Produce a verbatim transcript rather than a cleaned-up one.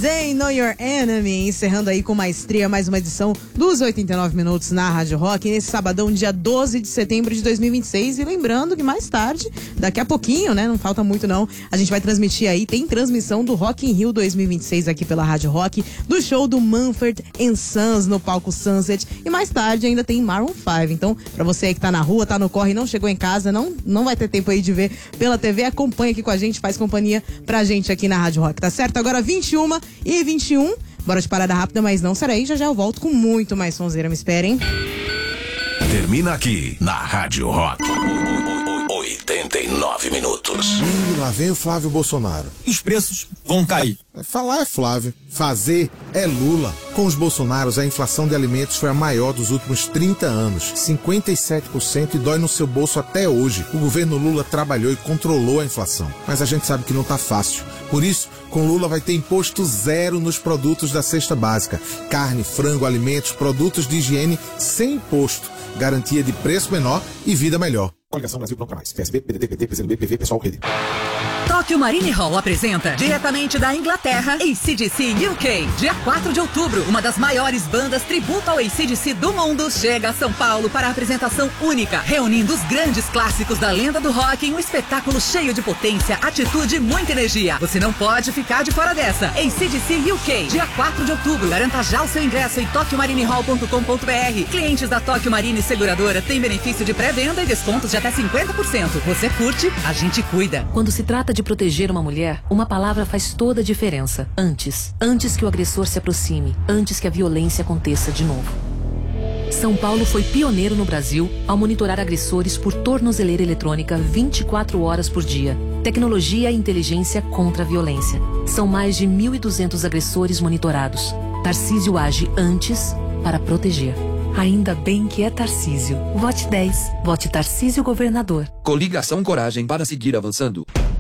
They Know Your Enemy, encerrando aí com maestria mais uma edição dos oitenta e nove minutos na Rádio Rock, nesse sabadão, dia doze de setembro de dois mil e vinte e seis. E lembrando que mais tarde, daqui a pouquinho, né, não falta muito não, a gente vai transmitir aí, tem transmissão do Rock in Rio dois mil e vinte e seis aqui pela Rádio Rock, do show do Mumford and Sons no palco Sunset, e mais tarde ainda tem Maroon cinco. Então, pra você aí que tá na rua, tá no corre, não chegou em casa, não, não vai ter tempo aí de ver pela T V, acompanha aqui com a gente, faz companhia pra gente aqui na Rádio Rock, tá certo? Agora vinte e uma e vinte e um, bora de parada rápida, mas não será aí, já já eu volto com muito mais sonzeira, me esperem. Termina aqui na Rádio Rock. oitenta e nove minutos. Ih, lá vem o Flávio Bolsonaro. Os preços vão cair. Falar é Flávio, fazer é Lula. Com os Bolsonaros, a inflação de alimentos foi a maior dos últimos trinta anos, cinquenta e sete por cento, e dói no seu bolso até hoje. O governo Lula trabalhou e controlou a inflação, mas a gente sabe que não tá fácil. Por isso, com Lula vai ter imposto zero nos produtos da cesta básica. Carne, frango, alimentos, produtos de higiene sem imposto. Garantia de preço menor e vida melhor. Coligação Brasil Pronto Mais. P S B, P D T, P T, P C do B, P V, Pessoal, Rede. Tokyo Marine Hall apresenta, diretamente da Inglaterra, A C D C U K. Dia quatro de outubro, uma das maiores bandas tributo ao A C D C do mundo chega a São Paulo para a apresentação única, reunindo os grandes clássicos da lenda do rock em um espetáculo cheio de potência, atitude e muita energia. Você não pode ficar de fora dessa. A C D C U K, dia quatro de outubro. Garanta já o seu ingresso em tokyo marine hall ponto com ponto b r. Clientes da Tokyo Marine Seguradora têm benefício de pré-venda e descontos de até cinquenta por cento. Você curte, a gente cuida. Quando se trata de proteger uma mulher, uma palavra faz toda a diferença. Antes. Antes que o agressor se aproxime. Antes que a violência aconteça de novo. São Paulo foi pioneiro no Brasil ao monitorar agressores por tornozeleira eletrônica vinte e quatro horas por dia. Tecnologia e inteligência contra a violência. São mais de mil e duzentos agressores monitorados. Tarcísio age antes para proteger. Ainda bem que é Tarcísio. Vote dez. Vote Tarcísio Governador. Coligação Coragem para seguir avançando.